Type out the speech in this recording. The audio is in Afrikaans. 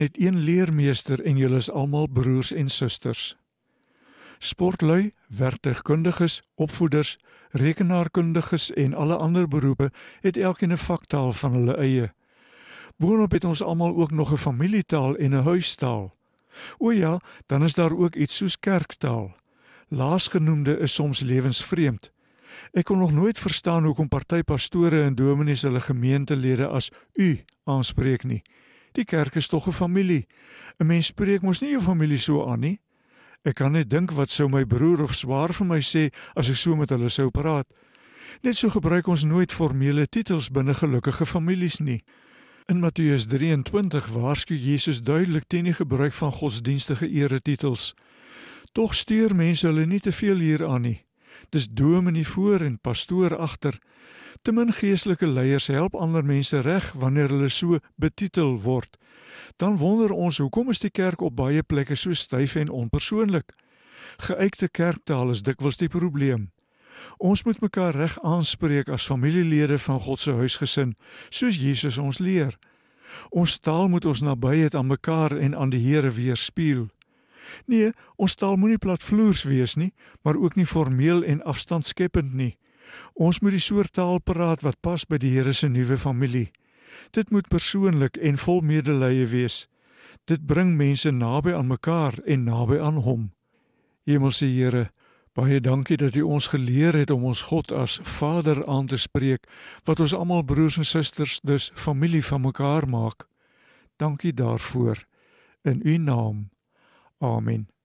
net een leermeester en julle is almal broers en susters. Sportlui, werktuigkundiges, opvoeders, rekenaarkundiges en alle ander beroepe het elkeen 'n vaktaal van hulle eie. Boonop het ons almal ook nog 'n familietaal en 'n huistaal. O ja, dan is daar ook iets soos kerktaal. Laasgenoemde is soms lewensvreemd. Ek kon nog nooit verstaan hoekom party pastore en dominees hulle gemeentelede as u aanspreek nie. Die kerk is tog 'n familie. 'n Mens spreek mos nie jou familie so aan nie. Ek kan net dink wat sou my broer of swaar vir my sê as ek so met hulle sou praat. Net so gebruik ons nooit formele titels binne gelukkige families nie. In Matteus 23 waarsku Jesus duidelik teen die gebruik van godsdienstige eretitels. Tog steur mense hulle nie te veel hieraan nie. Dis dominee voor en pastoor agter. Te min geestelike leiers help ander mense reg wanneer hulle so betitel word. Dan wonder ons hoekom is die kerk op baie plekke so styf en onpersoonlik. Geuite kerktaal is dikwels die probleem. Ons moet mekaar reg aanspreek as familielede van God se huisgesin, soos Jesus ons leer. Ons taal moet ons nabyheid aan mekaar en aan die Here weerspieël. Nee, ons taal moenie platvloers wees nie, maar ook nie formeel en afstandskeppend nie. Ons moet die soort taal praat wat pas by die Here se nuwe familie. Dit moet persoonlik en vol medelee wees. Dit bring mense naby aan mekaar en naby aan hom. Hemelse Here, baie dankie dat U ons geleer het om ons God as Vader aan te spreek, wat ons almal broers en susters, dus familie van mekaar maak. Dankie daarvoor. In U naam. Amen.